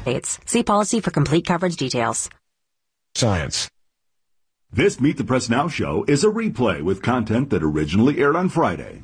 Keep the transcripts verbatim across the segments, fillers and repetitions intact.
See policy for complete coverage details. Science. This Meet the Press Now show is a replay with content that originally aired on Friday.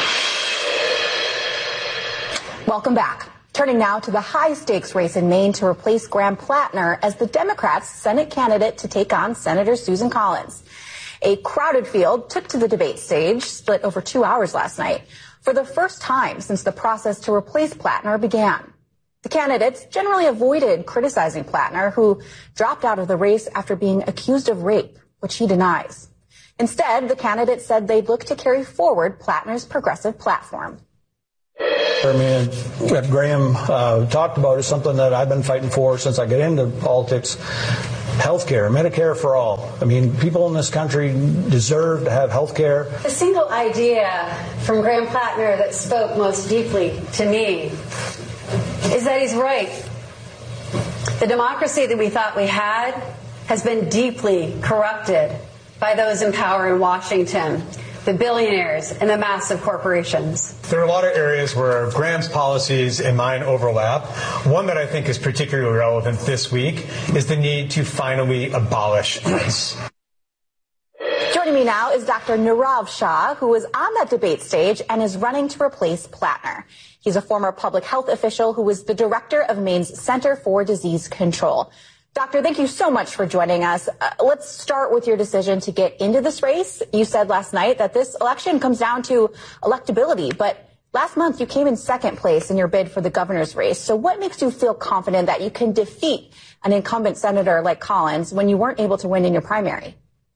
Welcome back. Turning now to the high-stakes race in Maine to replace Graham Plattner as the Democrats' Senate candidate to take on Senator Susan Collins. A crowded field took to the debate stage, split over two hours last night, for the first time since the process to replace Plattner began. The candidates generally avoided criticizing Plattner, who dropped out of the race after being accused of rape, which he denies. Instead, the candidates said they'd look to carry forward Plattner's progressive platform. I mean, what Graham uh, talked about is something that I've been fighting for since I got into politics. Health care, Medicare for all. I mean, people in this country deserve to have health care. The single idea from Graham Plattner that spoke most deeply to me is that he's right. The democracy that we thought we had has been deeply corrupted by those in power in Washington, the billionaires and the massive corporations. There are a lot of areas where Graham's policies and mine overlap. One that I think is particularly relevant this week is the need to finally abolish ICE. Joining me now is Doctor Nirav Shah, who was on that debate stage and is running to replace Plattner. He's a former public health official who was the director of Maine's Center for Disease Control. Doctor, thank you so much for joining us. Uh, let's start with your decision to get into this race. You said last night that this election comes down to electability, but last month you came in second place in your bid for the governor's race. So what makes you feel confident that you can defeat an incumbent senator like Collins when you weren't able to win in your primary?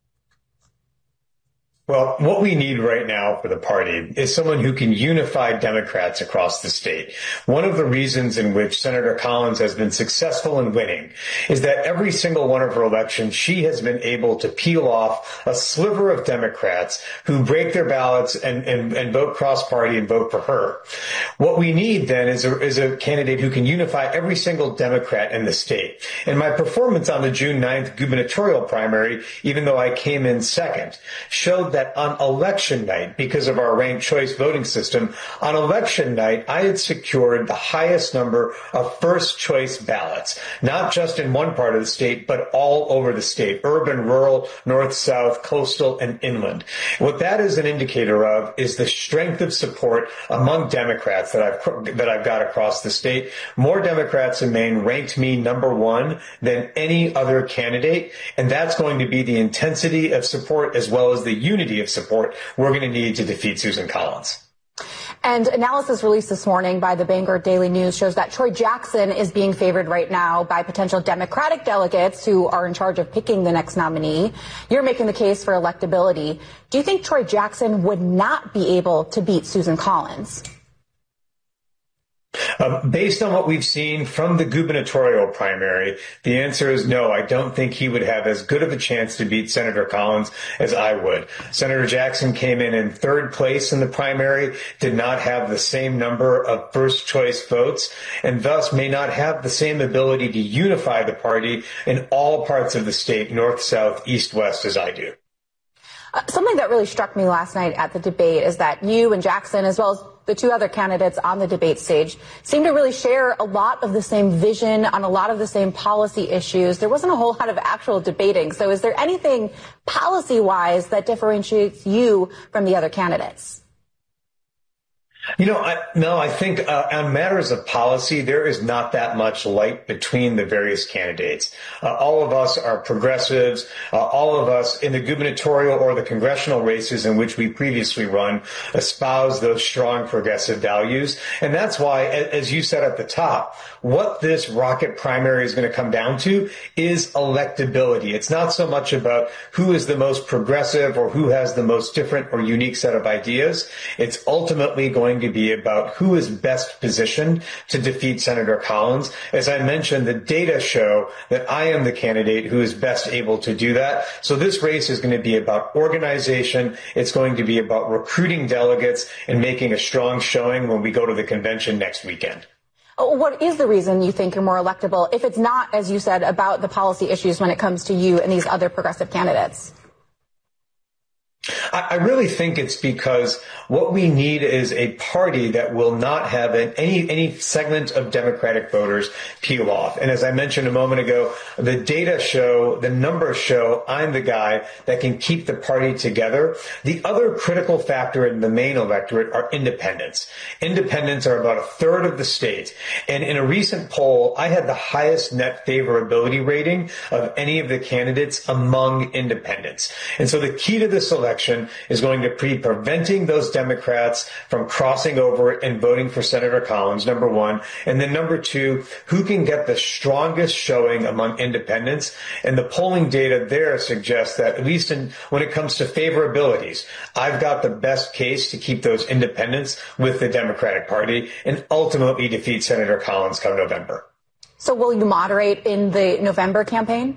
Well, what we need right now for the party is someone who can unify Democrats across the state. One of the reasons in which Senator Collins has been successful in winning is that every single one of her elections, she has been able to peel off a sliver of Democrats who break their ballots and, and, and vote cross-party and vote for her. What we need then is a, is a candidate who can unify every single Democrat in the state. And my performance on the June ninth gubernatorial primary, even though I came in second, showed that on election night, because of our ranked choice voting system, on election night, I had secured the highest number of first choice ballots, not just in one part of the state, but all over the state, urban, rural, north, south, coastal, and inland. What that is an indicator of is the strength of support among Democrats that I've, that I've got across the state. More Democrats in Maine ranked me number one than any other candidate, and that's going to be the intensity of support as well as the unity of support we're going to need to defeat Susan Collins. And analysis released this morning by the Bangor Daily News shows that Troy Jackson is being favored right now by potential Democratic delegates who are in charge of picking the next nominee. You're making the case for electability. Do you think Troy Jackson would not be able to beat Susan Collins? Uh, based on what we've seen from the gubernatorial primary, the answer is no. I don't think he would have as good of a chance to beat Senator Collins as I would. Senator Jackson came in in third place in the primary, did not have the same number of first choice votes, and thus may not have the same ability to unify the party in all parts of the state, north, south, east, west, as I do. Uh, something that really struck me last night at the debate is that you and Jackson, as well as the two other candidates on the debate stage, seem to really share a lot of the same vision on a lot of the same policy issues. There wasn't a whole lot of actual debating. So is there anything policy-wise that differentiates you from the other candidates? You know, I, no, I think uh, on matters of policy, there is not that much light between the various candidates. Uh, all of us are progressives. Uh, all of us in the gubernatorial or the congressional races in which we previously run espouse those strong progressive values. And that's why, as you said at the top, what this rocket primary is going to come down to is electability. It's not so much about who is the most progressive or who has the most different or unique set of ideas. It's ultimately going to be about who is best positioned to defeat Senator Collins. As I mentioned, the data show that I am the candidate who is best able to do that. So this race is going to be about organization. It's going to be about recruiting delegates and making a strong showing when we go to the convention next weekend. What is the reason you think you're more electable if it's not, as you said, about the policy issues when it comes to you and these other progressive candidates? I, I really think it's because what we need is a party that will not have an, any any segment of Democratic voters peel off. And as I mentioned a moment ago, the data show, the numbers show I'm the guy that can keep the party together. The other critical factor in the Maine electorate are independents. Independents are about a third of the state. And in a recent poll, I had the highest net favorability rating of any of the candidates among independents. And so the key to this election is going to be preventing those Democrats from crossing over and voting for Senator Collins, number one. And then number two, who can get the strongest showing among independents? And the polling data there suggests that at least in, when it comes to favorabilities, I've got the best case to keep those independents with the Democratic Party and ultimately defeat Senator Collins come November. So will you moderate in the November campaign?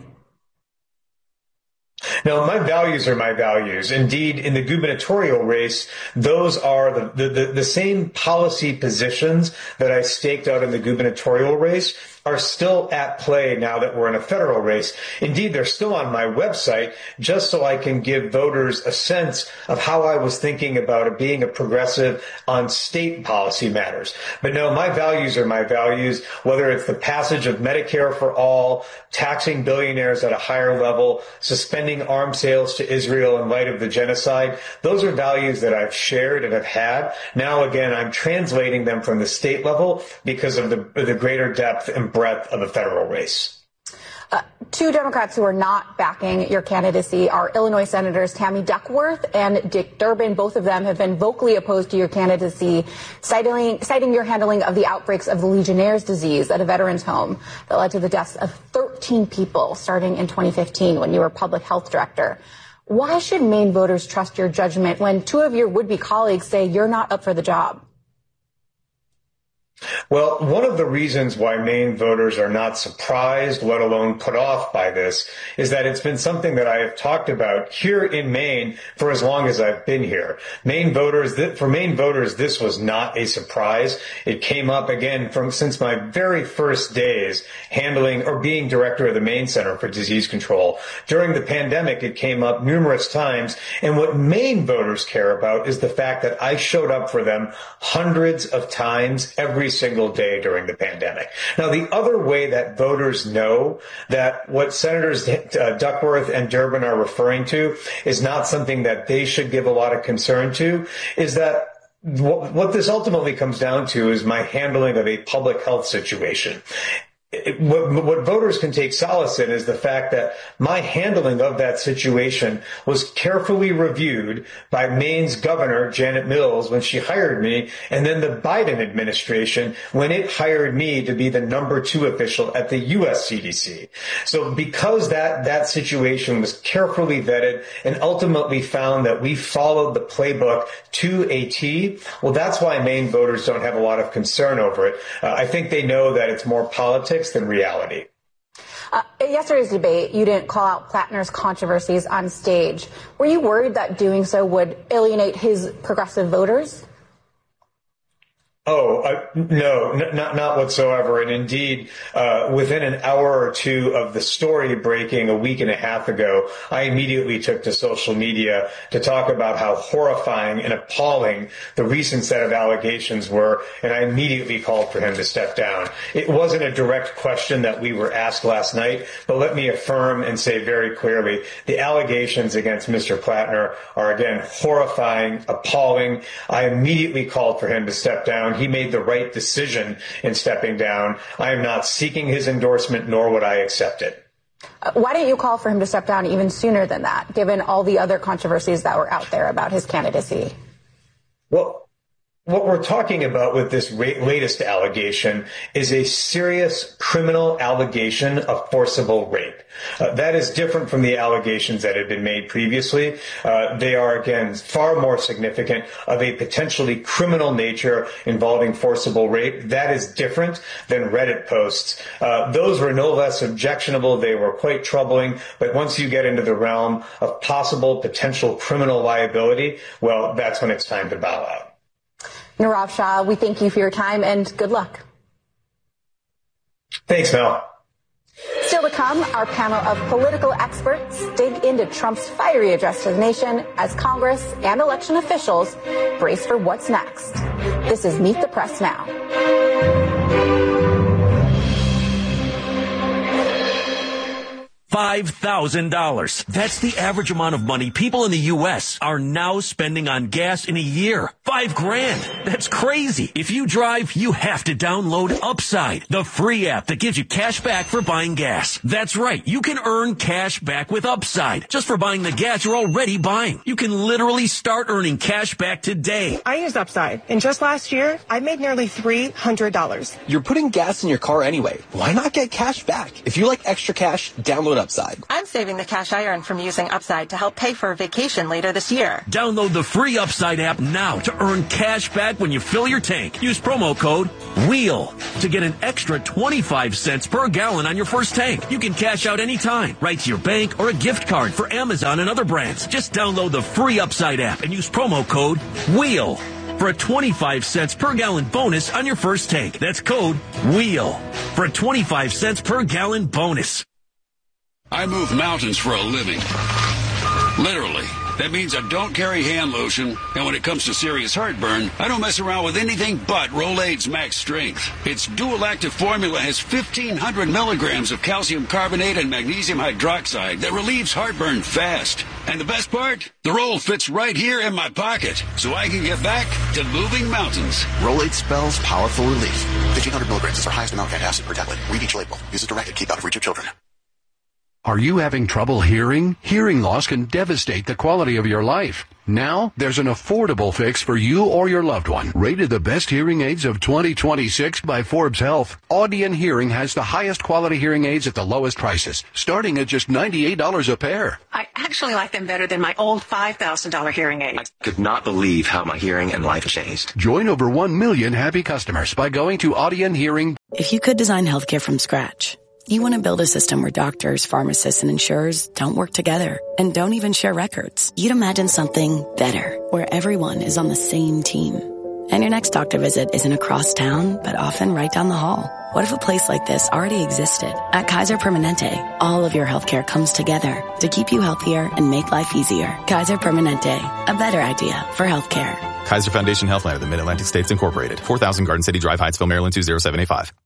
No, my values are my values. Indeed, in the gubernatorial race, those are the, the, the same policy positions that I staked out in the gubernatorial race are still at play now that we're in a federal race. Indeed, they're still on my website just so I can give voters a sense of how I was thinking about it being a progressive on state policy matters. But no, my values are my values, whether it's the passage of Medicare for all, taxing billionaires at a higher level, suspending arms sales to Israel in light of the genocide. Those are values that I've shared and have had. Now, again, I'm translating them from the state level because of the, the greater depth and breadth of the federal race. Uh, two Democrats who are not backing your candidacy are Illinois Senators Tammy Duckworth and Dick Durbin. Both of them have been vocally opposed to your candidacy, citing, citing your handling of the outbreaks of the Legionnaire's disease at a veterans home that led to the deaths of thirteen people starting in twenty fifteen when you were public health director. Why should Maine voters trust your judgment when two of your would-be colleagues say you're not up for the job? Well, one of the reasons why Maine voters are not surprised, let alone put off by this, is that it's been something that I have talked about here in Maine for as long as I've been here. Maine voters, for Maine voters, this was not a surprise. It came up again from since my very first days handling or being director of the Maine Center for Disease Control. During the pandemic, it came up numerous times. And what Maine voters care about is the fact that I showed up for them hundreds of times every single day during the pandemic. Now, the other way that voters know that what Senators uh, Duckworth and Durbin are referring to is not something that they should give a lot of concern to is that what, what this ultimately comes down to is my handling of a public health situation. It, what, what voters can take solace in is the fact that my handling of that situation was carefully reviewed by Maine's governor, Janet Mills, when she hired me, and then the Biden administration when it hired me to be the number two official at the U S C D C. So because that, that situation was carefully vetted and ultimately found that we followed the playbook to a T, well, that's why Maine voters don't have a lot of concern over it. Uh, I think they know that it's more politics than reality. Uh, in yesterday's debate, you didn't call out Plattner's controversies on stage. Were you worried that doing so would alienate his progressive voters? Oh, uh, no, n- not not whatsoever. And indeed, uh, within an hour or two of the story breaking a week and a half ago, I immediately took to social media to talk about how horrifying and appalling the recent set of allegations were, and I immediately called for him to step down. It wasn't a direct question that we were asked last night, but let me affirm and say very clearly, the allegations against Mister Plattner are, again, horrifying, appalling. I immediately called for him to step down. He made the right decision in stepping down. I am not seeking his endorsement, nor would I accept it. Uh, why didn't you call for him to step down even sooner than that, given all the other controversies that were out there about his candidacy? Well, what we're talking about with this ra- latest allegation is a serious criminal allegation of forcible rape. Uh, that is different from the allegations that had been made previously. Uh, they are, again, far more significant of a potentially criminal nature involving forcible rape. That is different than Reddit posts. Uh, those were no less objectionable. They were quite troubling. But once you get into the realm of possible potential criminal liability, well, that's when it's time to bow out. Nirav Shah, we thank you for your time and good luck. Thanks, Mel. Still to come, our panel of political experts dig into Trump's fiery address to the nation as Congress and election officials brace for what's next. This is Meet the Press Now. five thousand dollars. That's the average amount of money people in the U S are now spending on gas in a year. Five grand. That's crazy. If you drive, you have to download Upside, the free app that gives you cash back for buying gas. That's right. You can earn cash back with Upside just for buying the gas you're already buying. You can literally start earning cash back today. I used Upside, and just last year, I made nearly three hundred dollars. You're putting gas in your car anyway. Why not get cash back? If you like extra cash, download Upside. I'm saving the cash I earn from using Upside to help pay for a vacation later this year. Download the free Upside app now to earn cash back when you fill your tank. Use promo code WHEEL to get an extra twenty-five cents per gallon on your first tank. You can cash out anytime, right to your bank or a gift card for Amazon and other brands. Just download the free Upside app and use promo code WHEEL for a twenty-five cents per gallon bonus on your first tank. That's code WHEEL for a twenty-five cents per gallon bonus. I move mountains for a living. Literally. That means I don't carry hand lotion, and when it comes to serious heartburn, I don't mess around with anything but Rolaids Max Strength. Its dual-active formula has fifteen hundred milligrams of calcium carbonate and magnesium hydroxide that relieves heartburn fast. And the best part? The roll fits right here in my pocket, so I can get back to moving mountains. Rolaids spells powerful relief. fifteen hundred milligrams is our highest amount of antacid per tablet. Read each label. Use as directed. Keep out of reach of children. Are you having trouble hearing? Hearing loss can devastate the quality of your life. Now, there's an affordable fix for you or your loved one. Rated the best hearing aids of twenty twenty-six by Forbes Health, Audion Hearing has the highest quality hearing aids at the lowest prices, starting at just ninety-eight dollars a pair. I actually like them better than my old five thousand dollars hearing aid. I could not believe how my hearing and life changed. Join over one million happy customers by going to Audion Hearing. If you could design healthcare from scratch, you want to build a system where doctors, pharmacists, and insurers don't work together and don't even share records. You'd imagine something better, where everyone is on the same team. And your next doctor visit isn't across town, but often right down the hall. What if a place like this already existed? At Kaiser Permanente, all of your healthcare comes together to keep you healthier and make life easier. Kaiser Permanente, a better idea for healthcare. Kaiser Foundation Healthline of the Mid-Atlantic States Incorporated. four thousand Garden City Drive, Hyattsville, Maryland two zero seven eight five.